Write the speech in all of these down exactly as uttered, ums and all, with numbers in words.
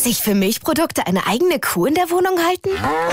Sich für Milchprodukte eine eigene Kuh in der Wohnung halten?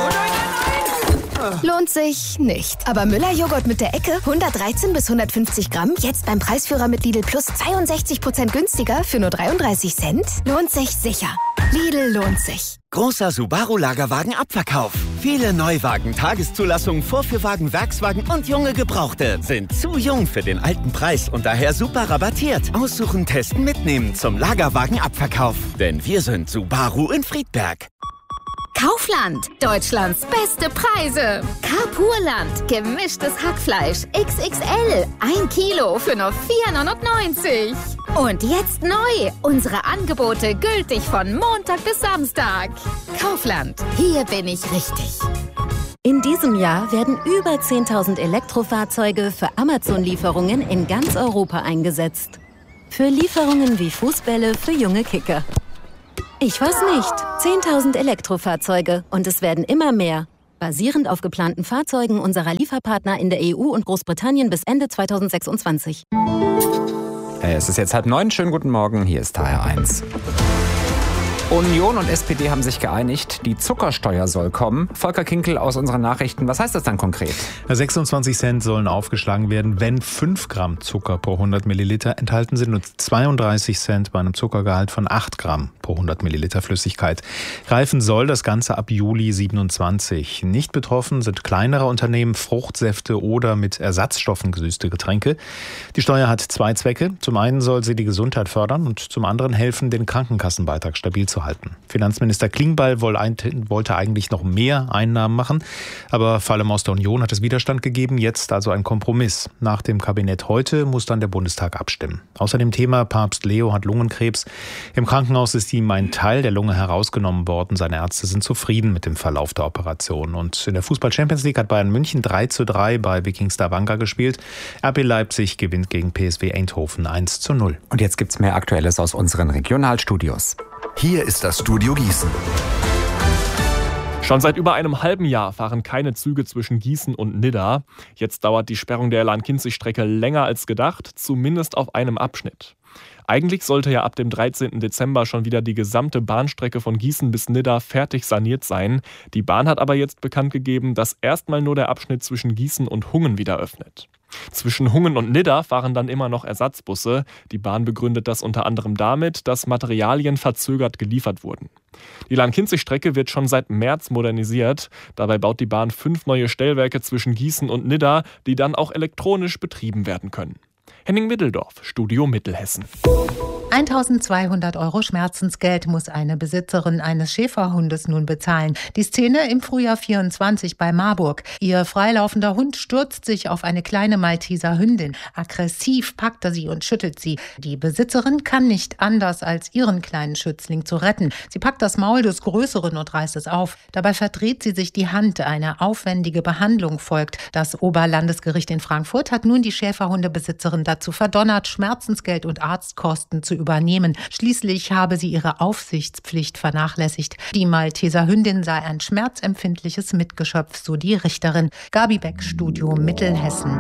Lohnt sich nicht. Aber Müller-Joghurt mit der Ecke, hundertdreizehn bis hundertfünfzig Gramm, jetzt beim Preisführer mit Lidl Plus zweiundsechzig Prozent günstiger für nur dreiunddreißig Cent? Lohnt sich sicher. Lidl lohnt sich. Großer Subaru-Lagerwagen-Abverkauf. Viele Neuwagen, Tageszulassungen, Vorführwagen, Werkswagen und junge Gebrauchte sind zu jung für den alten Preis und daher super rabattiert. Aussuchen, testen, mitnehmen zum Lagerwagen-Abverkauf. Denn wir sind Subaru in Friedberg. Kaufland, Deutschlands beste Preise. Carpurland, gemischtes Hackfleisch, X X L, ein Kilo für nur vier neunundneunzig. Und jetzt neu, unsere Angebote gültig von Montag bis Samstag. Kaufland, hier bin ich richtig. In diesem Jahr werden über zehntausend Elektrofahrzeuge für Amazon-Lieferungen in ganz Europa eingesetzt. Für Lieferungen wie Fußbälle für junge Kicker. Ich weiß nicht. zehntausend Elektrofahrzeuge und es werden immer mehr. Basierend auf geplanten Fahrzeugen unserer Lieferpartner in der E U und Großbritannien bis Ende zweitausendsechsundzwanzig. Es ist jetzt halb neun. Schönen guten Morgen. Hier ist H R eins. Union und S P D haben sich geeinigt, die Zuckersteuer soll kommen. Volker Kinkel aus unseren Nachrichten, was heißt das dann konkret? sechsundzwanzig Cent sollen aufgeschlagen werden, wenn fünf Gramm Zucker pro hundert Milliliter enthalten sind und zweiunddreißig Cent bei einem Zuckergehalt von acht Gramm pro hundert Milliliter Flüssigkeit. Greifen soll das Ganze ab Juli siebenundzwanzig. Nicht betroffen sind kleinere Unternehmen, Fruchtsäfte oder mit Ersatzstoffen gesüßte Getränke. Die Steuer hat zwei Zwecke. Zum einen soll sie die Gesundheit fördern und zum anderen helfen, den Krankenkassenbeitrag stabil zu halten. Finanzminister Klingbeil wollte eigentlich noch mehr Einnahmen machen, aber vor allem aus der Union hat es Widerstand gegeben. Jetzt also ein Kompromiss. Nach dem Kabinett heute muss dann der Bundestag abstimmen. Außer dem Thema Papst Leo hat Lungenkrebs. Im Krankenhaus ist ihm ein Teil der Lunge herausgenommen worden. Seine Ärzte sind zufrieden mit dem Verlauf der Operation. Und in der Fußball-Champions League hat Bayern München drei zu drei bei Viking Stavanger gespielt. R B Leipzig gewinnt gegen P S V Eindhoven eins zu null. Und jetzt gibt's mehr Aktuelles aus unseren Regionalstudios. Hier ist das Studio Gießen. Schon seit über einem halben Jahr fahren keine Züge zwischen Gießen und Nidda. Jetzt dauert die Sperrung der Lahn-Kinzig-Strecke länger als gedacht, zumindest auf einem Abschnitt. Eigentlich sollte ja ab dem dreizehnten Dezember schon wieder die gesamte Bahnstrecke von Gießen bis Nidda fertig saniert sein. Die Bahn hat aber jetzt bekannt gegeben, dass erstmal nur der Abschnitt zwischen Gießen und Hungen wieder öffnet. Zwischen Hungen und Nidda fahren dann immer noch Ersatzbusse. Die Bahn begründet das unter anderem damit, dass Materialien verzögert geliefert wurden. Die Lahn-Kinzig-Strecke wird schon seit März modernisiert. Dabei baut die Bahn fünf neue Stellwerke zwischen Gießen und Nidda, die dann auch elektronisch betrieben werden können. Henning Middeldorf, Studio Mittelhessen. eintausendzweihundert Euro Schmerzensgeld muss eine Besitzerin eines Schäferhundes nun bezahlen. Die Szene im Frühjahr vierundzwanzig bei Marburg. Ihr freilaufender Hund stürzt sich auf eine kleine Malteser Hündin. Aggressiv packt er sie und schüttelt sie. Die Besitzerin kann nicht anders, als ihren kleinen Schützling zu retten. Sie packt das Maul des Größeren und reißt es auf. Dabei verdreht sie sich die Hand. Eine aufwendige Behandlung folgt. Das Oberlandesgericht in Frankfurt hat nun die Schäferhundebesitzerin dazu verdonnert, Schmerzensgeld und Arztkosten zu übernehmen. Schließlich habe sie ihre Aufsichtspflicht vernachlässigt. Die Malteser Hündin sei ein schmerzempfindliches Mitgeschöpf, so die Richterin. Gabi Beck, Studio Mittelhessen.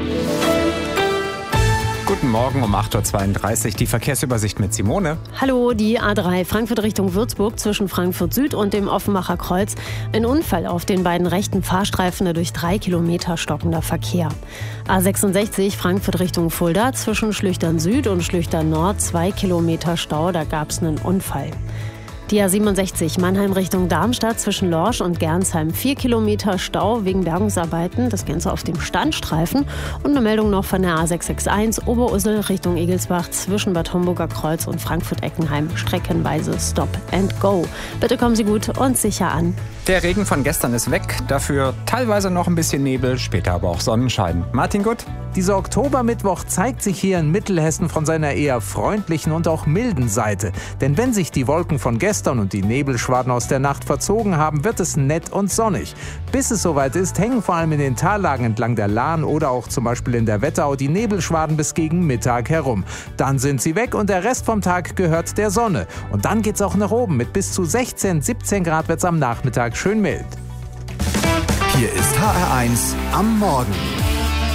Guten Morgen um acht Uhr zweiunddreißig, die Verkehrsübersicht mit Simone. Hallo, die A drei Frankfurt Richtung Würzburg zwischen Frankfurt Süd und dem Offenbacher Kreuz. Ein Unfall auf den beiden rechten Fahrstreifen, durch drei Kilometer stockender Verkehr. A sechsundsechzig Frankfurt Richtung Fulda zwischen Schlüchtern Süd und Schlüchtern Nord, zwei Kilometer Stau, da gab es einen Unfall. Die A siebenundsechzig Mannheim Richtung Darmstadt zwischen Lorsch und Gernsheim. Vier Kilometer Stau wegen Bergungsarbeiten, das Ganze auf dem Standstreifen. Und eine Meldung noch von der A sechs sechs eins Oberursel Richtung Egelsbach zwischen Bad Homburger Kreuz und Frankfurt-Eckenheim. Streckenweise Stop and Go. Bitte kommen Sie gut und sicher an. Der Regen von gestern ist weg, dafür teilweise noch ein bisschen Nebel, später aber auch Sonnenschein. Martin Gutt? Dieser Oktobermittwoch zeigt sich hier in Mittelhessen von seiner eher freundlichen und auch milden Seite. Denn wenn sich die Wolken von gestern und die Nebelschwaden aus der Nacht verzogen haben, wird es nett und sonnig. Bis es soweit ist, hängen vor allem in den Tallagen entlang der Lahn oder auch zum Beispiel in der Wetterau die Nebelschwaden bis gegen Mittag herum. Dann sind sie weg und der Rest vom Tag gehört der Sonne. Und dann geht's auch nach oben. Mit bis zu sechzehn, siebzehn Grad wird's am Nachmittag schön mild. Hier ist H R eins am Morgen.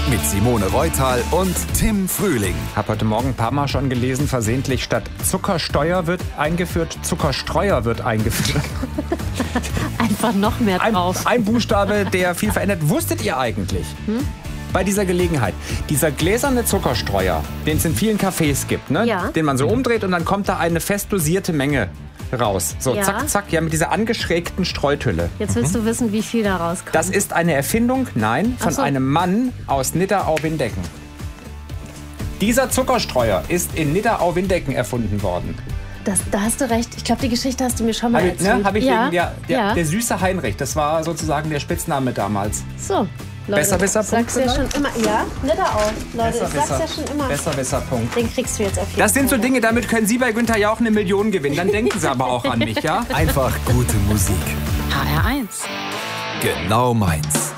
Mit Simone Reutal und Tim Frühling. Hab heute Morgen ein paar Mal schon gelesen, versehentlich statt Zuckersteuer wird eingeführt, Zuckerstreuer wird eingeführt. Einfach noch mehr drauf. Ein, ein Buchstabe, der viel verändert. Wusstet ihr eigentlich? Hm? Bei dieser Gelegenheit, dieser gläserne Zuckerstreuer, den es in vielen Cafés gibt, ne? Ja. Den man so umdreht und dann kommt da eine fest dosierte Menge raus. So, Ja. zack, zack, ja, mit dieser angeschrägten Streuthülle. Jetzt willst du wissen, wie viel da rauskommt. Das ist eine Erfindung, nein, von Ach so. einem Mann aus Nidderau-Windecken. Dieser Zuckerstreuer ist in Nidderau-Windecken erfunden worden. Das, da hast du recht. Ich glaube, die Geschichte hast du mir schon mal Hab ich, erzählt. ne, hab ich ja. wegen der, der, ja. der süße Heinrich, das war sozusagen der Spitzname damals. So, Leute, Besser, besser, sagst du ja schon immer. Ja, Nidderau. Leute, Besser, ich sag's besser. ja schon immer. Besser, besser, Punkt. Den kriegst du jetzt auf jeden Das sind so Fall. Dinge, damit können Sie bei Günther Jauch eine Million gewinnen. Dann denken Sie aber auch an mich, ja? Einfach gute Musik. H R eins. Genau meins.